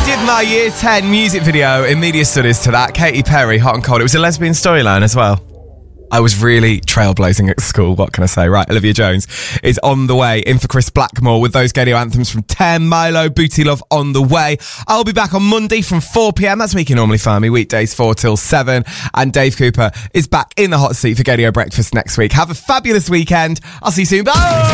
did my year 10 music video in media studies to that. Katy Perry, Hot and Cold. It was a lesbian storyline as well. I was really trailblazing at school, what can I say? Right, Olivia Jones is on the way in for Chris Blackmore with those Gadio anthems from 10, Milo, Booty Love on the way. I'll be back on Monday from 4pm. That's where you can normally find me, weekdays 4 till 7. And Dave Cooper is back in the hot seat for Gadio Breakfast next week. Have a fabulous weekend. I'll see you soon. Bye!